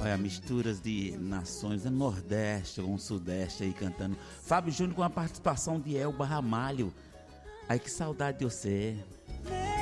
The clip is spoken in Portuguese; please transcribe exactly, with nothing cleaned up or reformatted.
Olha, misturas de nações, é Nordeste com Sudeste aí cantando. Fábio Júnior com a participação de Elba Ramalho. Ai, que saudade de você.